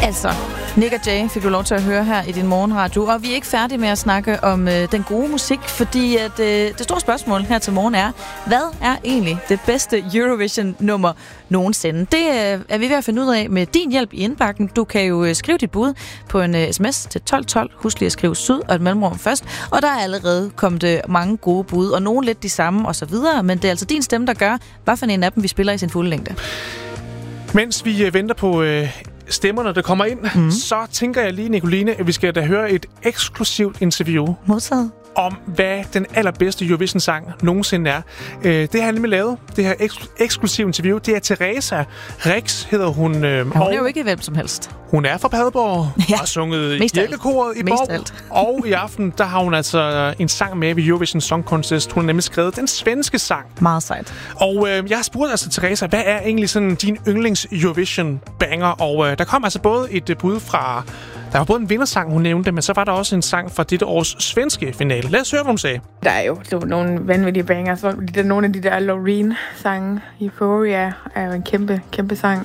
Altså, Nick og Jay fik du lov til at høre her i din morgenradio, og vi er ikke færdige med at snakke om den gode musik, fordi at, det store spørgsmål her til morgen er, hvad er egentlig det bedste Eurovision-nummer nogensinde? Det er vi ved at finde ud af med din hjælp i indbakken. Du kan jo skrive dit bud på en sms til 1212. Husk lige at skrive syd og et mellemrum først, og der er allerede kommet mange gode bud, og nogle lidt de samme og så videre, men det er altså din stemme, der gør, hvad for en af dem vi spiller i sin fulde længde. Mens vi venter på stemmerne, der kommer ind, så tænker jeg lige, Nicoline, at vi skal da høre et eksklusivt interview. Modtaget. Om hvad den allerbedste Eurovision-sang nogensinde er. Det har jeg nemlig lavet. Det her eksklusive interview, det er Teresa Rix, hedder hun. Hun er jo ikke hvem som helst. Hun er fra Padborg og har sunget Jælkekoret i Borg. Og i aften, der har hun altså en sang med ved Eurovision Song Contest. Hun har nemlig skrevet den svenske sang. Meget sejt. Og jeg har spurgt altså Teresa, hvad er egentlig sådan din yndlings Eurovision-banger? Og der kom altså både et bud fra... Der var både en vindersang, hun nævnte, men så var der også en sang fra dette års svenske finale. Lad os høre, hvad hun sagde. Der er jo nogle vanvittige banger. Så der er nogle af de der Loreen-sange. Euphoria er jo en kæmpe, kæmpe sang.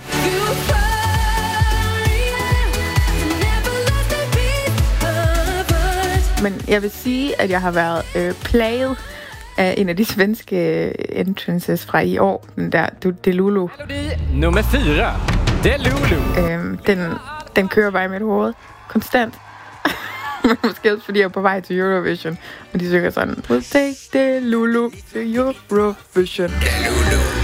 Men jeg vil sige, at jeg har været plaget af en af de svenske entrances fra i år. Den der Delulu. Nummer 4. Delulu. Den kører bare i mit hoved. Konstant. Men måske også fordi jeg er på vej til Eurovision. Og de synger sådan, we'll take Delulu to Eurovision. Delulu.